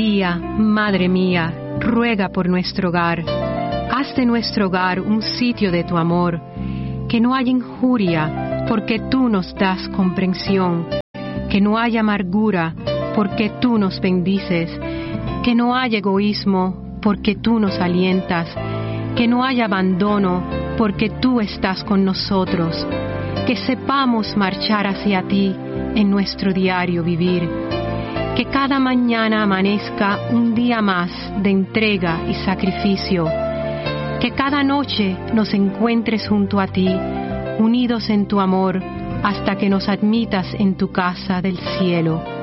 María, Madre mía, ruega por nuestro hogar. Haz de nuestro hogar un sitio de tu amor. Que no haya injuria, porque tú nos das comprensión. Que no haya amargura, porque tú nos bendices. Que no haya egoísmo, porque tú nos alientas. Que no haya abandono, porque tú estás con nosotros. Que sepamos marchar hacia ti en nuestro diario vivir. Que cada mañana amanezca un día más de entrega y sacrificio. Que cada noche nos encuentres junto a ti, unidos en tu amor, hasta que nos admitas en tu casa del cielo.